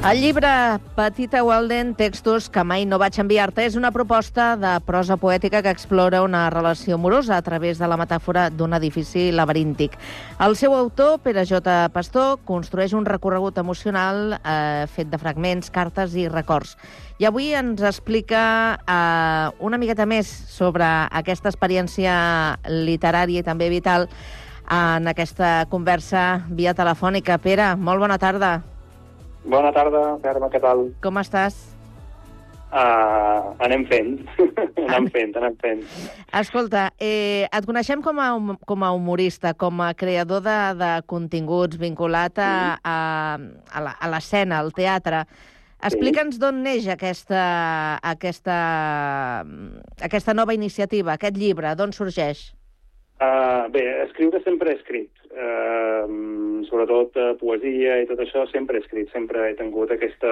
El llibre Petita Walden, textos que mai no vaig enviar-te, és una proposta de prosa poètica que explora una relació amorosa a través de la metàfora d'un edifici laberíntic. El seu autor, Pere J. Pastor, construeix un recorregut emocional fet de fragments, cartes i records. I avui ens explica una miqueta més sobre aquesta experiència literària i també vital en aquesta conversa via telefònica. Pere, molt bona tarda. Bona tarda, Carme, què tal? Com estàs? Anem fent. anem fent. Escolta, et coneixem com a humorista, com a creador de continguts vinculat a l'escena, al teatre. Explica'ns d'on neix aquesta nova iniciativa, aquest llibre, d'on sorgeix? Bé, escriure sempre he escrit. Sobretot poesia i tot això sempre he escrit. Sempre he tingut aquesta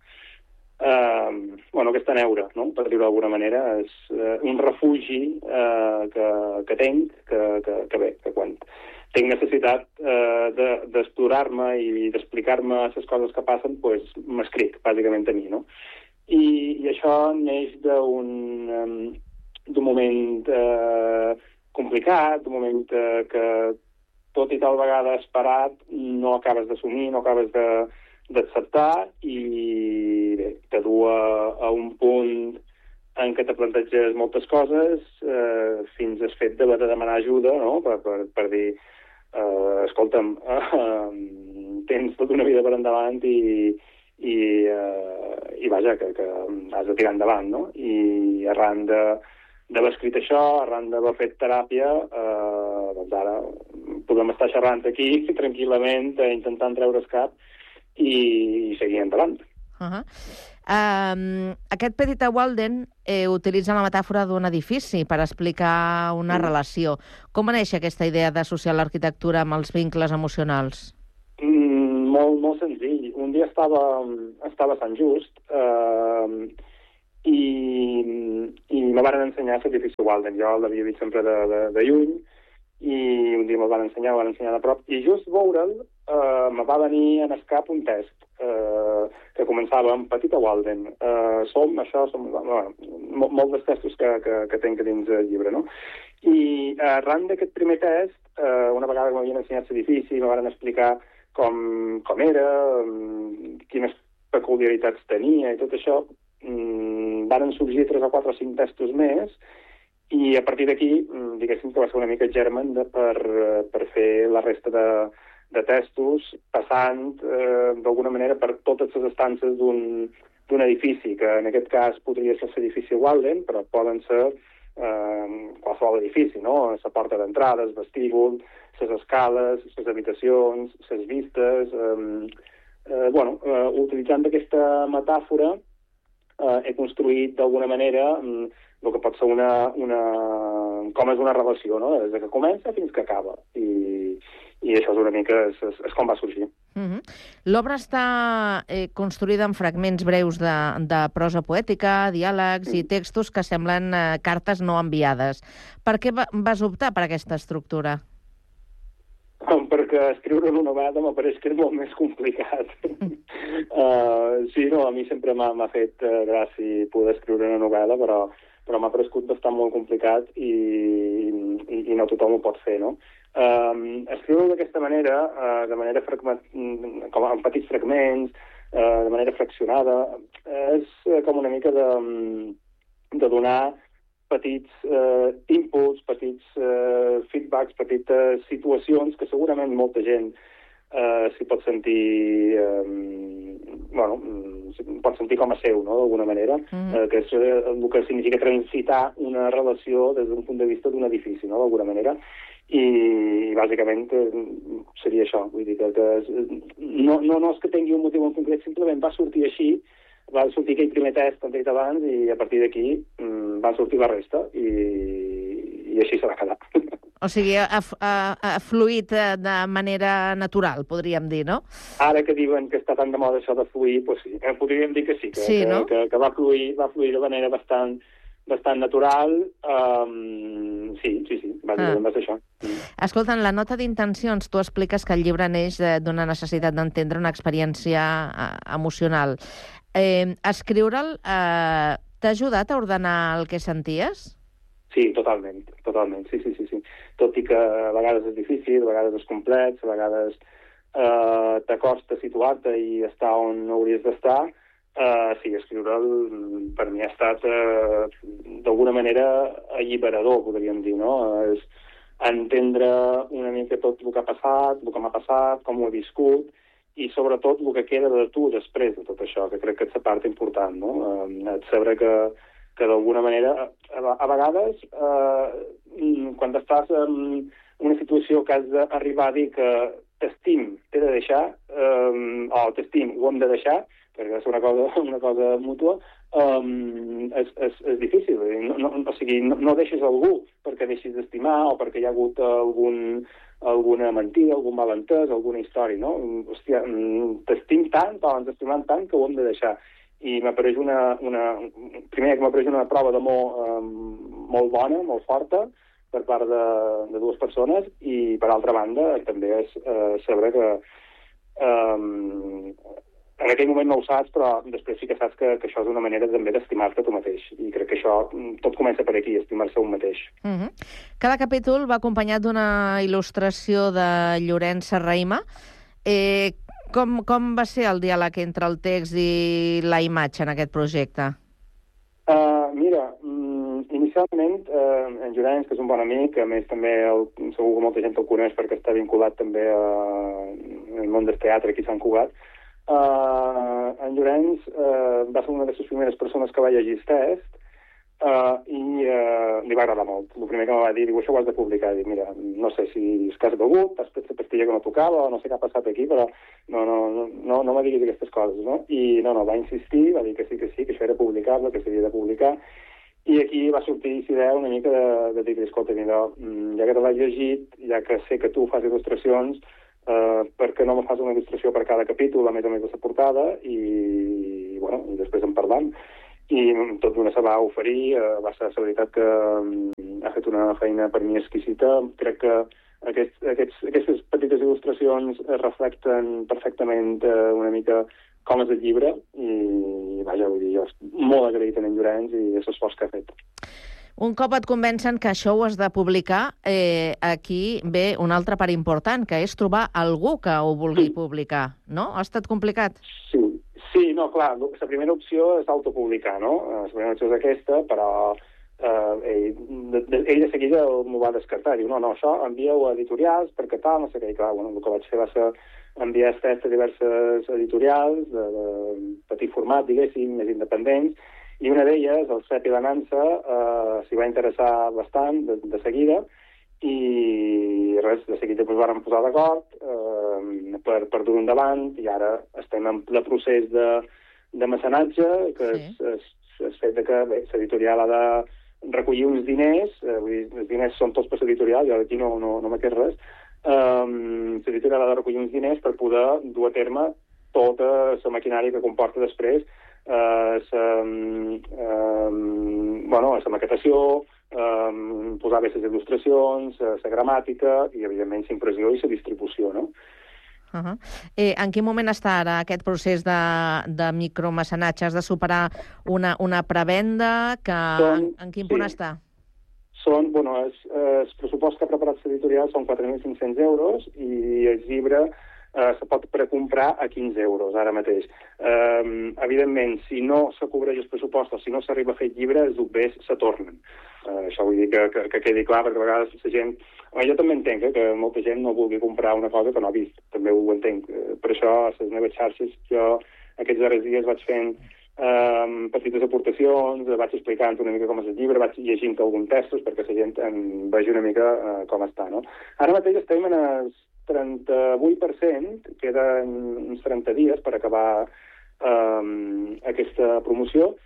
neura, no? Per dir-ho d'alguna manera. És un refugi que tinc, que quan tinc necessitat d'explorar-me i d'explicar-me les coses que passen, doncs m'escric, bàsicament, a mi, no? I això neix d'un moment complicat, un moment que tot i tal vegada esperat no acabes d'assumir, no acabes d'acceptar i bé, te du a un punt en què te planteges moltes coses fins al fet d'haver de demanar ajuda, no? Per dir, escolta'm, tens tota una vida per endavant i vaja, que has de tirar endavant, no? I arran d'haver escrit això, arran d'haver fet teràpia, doncs ara podem estar xerrant aquí tranquil·lament, intentant treure el cap i seguir endavant. Aquest Petita Walden utilitza la metàfora d'un edifici per explicar una relació. Com neix aquesta idea d'associar l'arquitectura amb els vincles emocionals? Molt senzill. Un dia estava a Sant Just i me van ensenyar l'edifici Walden. Jo l'havia vist sempre de lluny i un dia me'l van ensenyar de prop. I just veure'l me va venir en el cap un text que començava amb Petita Walden. Som molts dels textos que tinc dins el llibre, no? I arran d'aquest primer text, una vegada que m'havien ensenyat l'edifici, me van explicar com era, quines peculiaritats tenia i tot això, varen sorgir 3 o 4 o 5 textos més i a partir d'aquí, diguéssim que va ser una mica el germen per fer la resta de textos, passant d'alguna manera per totes les estances d'un edifici, que en aquest cas podria ser l'edifici Walden, però poden ser qualsevol edifici, no? La porta d'entrada, el vestíbul, les escales, les habitacions, les vistes... utilitzant aquesta metàfora he construït d'alguna manera el que pot ser com és una relació, no? Des que comença fins que acaba. I això és una mica és com va sorgir. L'obra està construïda en fragments breus de prosa poètica, diàlegs i textos que semblen cartes no enviades. Per què vas optar per aquesta estructura? Perquè escriure una novel·la m'apareix que és molt més complicat. A mi sempre m'ha fet gràcia poder escriure una novel·la, però m'ha paregut bastant molt complicat i no tothom ho pot fer, no? Escriure-ho d'aquesta manera, de manera com en petits fragments, de manera fraccionada, és com una mica de donar petits inputs, petits feedbacks, petites situacions que segurament molta gent s'hi pot sentir pot sentir com a seu, no?, d'alguna manera, que és el que significa transitar una relació des d'un punt de vista d'un edifici, no?, d'alguna manera, i bàsicament seria això, vull dir que no és que tingui un motiu en concret, simplement va sortir així, va sortir aquell primer test, com he dit abans, i a partir d'aquí va sortir la resta, i així s'ha de quedar. O sigui, ha fluït de manera natural, podríem dir, no? Ara que diuen que està tan de moda això de fluir, doncs sí, podríem dir que sí, que va fluir de manera bastant bastant natural. Sí, bàsicament va ser això. Escolta, en la nota d'intencions tu expliques que el llibre neix d'una necessitat d'entendre una experiència emocional. Escriure'l t'ha ajudat a ordenar el que senties? Sí, totalment, sí. Tot i que a vegades és difícil, a vegades és complex, a vegades t'acosta situar-te i estar on no hauries d'estar, sí, escriure'l per mi ha estat d'alguna manera alliberador, podríem dir, no? És entendre una mica tot el que ha passat, el que m'ha passat, com ho he viscut, i sobretot el que queda de tu després de tot això, que crec que és la part important, no? Saber que d'alguna manera, a vegades, quan estàs en una situació que has d'arribar a dir que t'estim, t'he de deixar, o t'estim, ho hem de deixar, perquè és una cosa mútua, és difícil. No deixes algú perquè deixis d'estimar o perquè hi ha hagut alguna mentida, algun malentès, alguna història, no? Hòstia, t'estim tant, o ens estimem tant que ho hem de deixar. I m'apareix primer que m'apareix una prova d'amor molt bona, molt forta, per part de dues persones, i per altra banda també és saber que en aquell moment no ho saps, però després sí que saps que això és una manera també d'estimar-te tu mateix. I crec que això tot comença per aquí, estimar-se un mateix. Cada capítol va acompanyat d'una il·lustració de Llorenç Serrahima. Com va ser el diàleg entre el text i la imatge en aquest projecte? Mira, inicialment, en Llorenç, que és un bon amic, a més també segur que molta gent el coneix perquè està vinculat també al món del teatre aquí a Sant Cugat, en Llorenç va ser una de les primeres persones que va llegir el text i li va agradar molt. El primer que em va dir, això ho has de publicar. Dic, mira, no sé si és que has begut, has pres la pastilla que no tocava, o no sé què ha passat aquí, però no me diguis aquestes coses, no? I va insistir, va dir que sí, que això era publicable, que s'havia de publicar, i aquí va sortir la idea una mica de dir, escolta, mira, ja que te l'has llegit, ja que sé que tu fas il·lustracions, per què no me fas una il·lustració per cada capítol, a més de la portada, i després en parlam. I tot d'una se va oferir, va ser la veritat que ha fet una feina per mi exquisita. Crec que aquestes petites il·lustracions reflecten perfectament una mica com és el llibre, i vaja, vull dir, jo estic molt agraït en Llorenç i l'esforç que ha fet. Un cop et convencen que això ho has de publicar, aquí ve una altra part important, que és trobar algú que ho vulgui publicar, no? Ha estat complicat? Sí, no, clar, la primera opció és autopublicar, no? La primera opció és aquesta, però ell de seguida m'ho va descartar. Diu, no, això envia-ho a editorials, perquè tal, no sé què. I clar, el que vaig fer va ser enviar el text a diverses editorials, de petit format, diguéssim, més independents, i una d'elles, el Cep i la Nansa, s'hi va interessar bastant de seguida, i res, de seguida ens vam posar d'acord per dur endavant, i ara estem en ple procés de mecenatge, que és el fet que l'editorial ha de recollir uns diners, vull dir, els diners són tots per l'editorial, jo aquí no me queda res, l'editorial ha de recollir uns diners per poder dur a terme tota la maquinària que comporta després la maquetació, posar bé les il·lustracions, la gramàtica i, evidentment, la impressió i la distribució, no? En quin moment està ara aquest procés de micromecenatge? Has de superar una prevenda? En quin punt està? El pressupost que ha preparat l'editorial són 4.500 euros i el llibre se pot precomprar a 15 euros ara mateix. Evidentment, si no se cobreix el pressupost o si no s'arriba a fer el llibre, els dubbers se tornen. Això vull dir que quedi clar, perquè a vegades la gent... Jo també entenc que molta gent no vulgui comprar una cosa que no ha vist, també ho entenc. Per això, a les meves xarxes, jo aquests darrers dies vaig fent petites aportacions, vaig explicant una mica com és el llibre, vaig llegint alguns textos perquè la gent en vegi una mica com està, no? Ara mateix estem en el 38%, queden uns 30 dies per acabar aquesta promoció,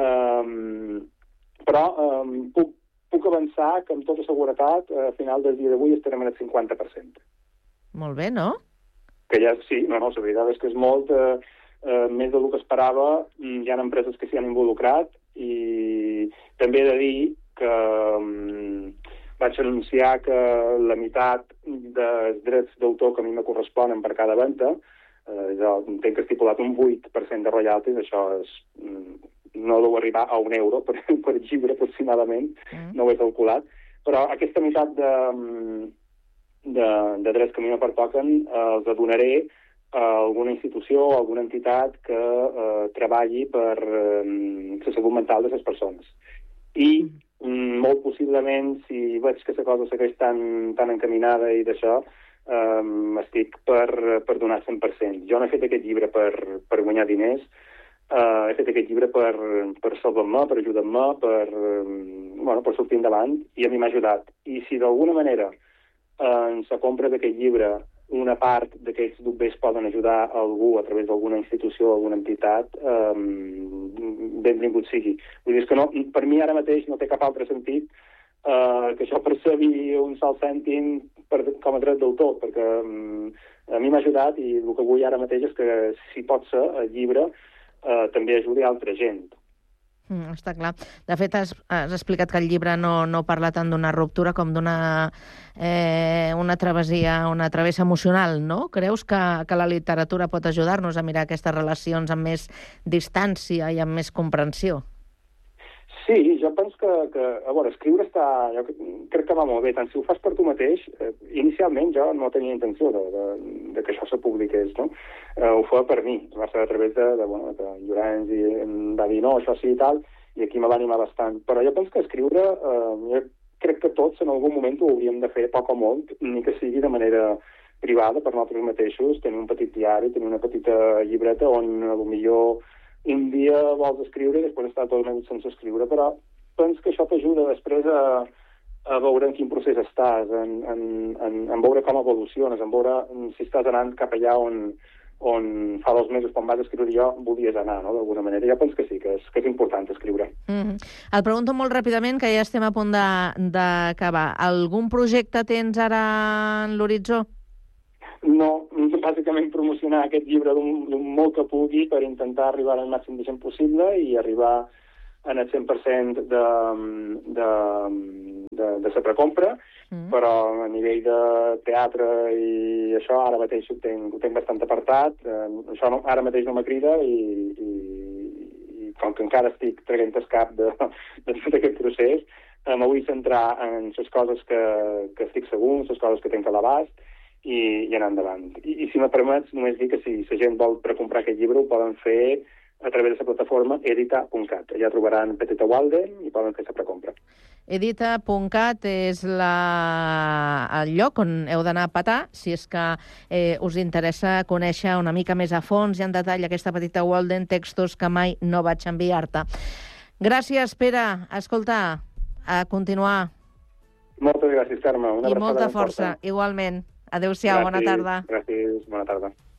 però puc avançar que amb tota seguretat a final del dia d'avui estarem en el 50%. Molt bé, no? Que ja, sí, la veritat és que és molt més del que esperava. Hi ha empreses que s'hi han involucrat i També he de dir que vaig anunciar que la meitat dels drets d'autor que a mi me corresponen per cada venda, jo entenc que he estipulat un 8% de royalties, això no deu arribar a €1 per llibre aproximadament, no ho he calculat, però aquesta meitat de drets que a mi me pertoquen els donaré a alguna institució o alguna entitat que treballi per la salut mental de les persones. I molt possiblement, si veig que la cosa segueix tan encaminada i d'això, estic per donar 100%. Jo no he fet aquest llibre per guanyar diners, he fet aquest llibre per salvar-me, per ajudar-me, per sortir endavant, i a mi m'ha ajudat. I si d'alguna manera en la compra d'aquest llibre una part d'aquests bombers poden ajudar a algú a través d'alguna institució o alguna entitat, benvingut sigui. Vull dir, és que no, per mi ara mateix no té cap altre sentit que això percebi un sol cèntim com a dret d'autor, perquè a mi m'ha ajudat i el que vull ara mateix és que, si pot ser, el llibre també ajudi a altra gent. Està clar. De fet, has explicat que el llibre no parla tant d'una ruptura com d'una una travessa emocional, no? Creus que la literatura pot ajudar-nos a mirar aquestes relacions amb més distància i amb més comprensió? Sí, jo penso que a veure, escriure jo crec que va molt bé, tant si ho fas per tu mateix. Inicialment jo no tenia intenció de que això se publiqués, no? Ho fa per mi, va ser a través de Llorenç, i em va dir no, això sí i tal, i aquí me va animar bastant. Però jo penso que escriure, jo crec que tots en algun moment ho hauríem de fer poc o molt, ni que sigui de manera privada per nosaltres mateixos, tenir un petit diari, tenir una petita llibreta on potser un dia vols escriure i després estar tot una nit sense escriure, però penso que això t'ajuda després a veure en quin procés estàs, en veure com evoluciones, en veure si estàs anant cap allà on fa 2 mesos, quan vas escriure jo, volies anar, no?, d'alguna manera. Jo penso que sí, que és important escriure. Et pregunto molt ràpidament, que ja estem a punt d'acabar. Algun projecte tens ara en l'horitzó? No, bàsicament promocionar aquest llibre d'un molt que pugui per intentar arribar al màxim de gent possible i arribar en el 100% de la precompra, però a nivell de teatre i això ara mateix ho tenc bastant apartat. Això ara mateix no me crida i com que encara estic traient el cap de tot aquest procés, me vull centrar en les coses que estic segur, les coses que tinc a l'abast, i anar endavant. I si me permets, només dir que si la gent vol precomprar aquest llibre ho poden fer a través de la plataforma edita.cat. Allà trobaran Petita Walden i poden fer la precompra. Edita.cat és el lloc on heu d'anar a petar si és que us interessa conèixer una mica més a fons i en detall aquesta Petita Walden, textos que mai no vaig enviar-te. Gràcies, Pere. Escolta, a continuar. Moltes gràcies, Carme. I molta força, igualment. Adéu-siau, bona tarda. Gràcies, bona tarda.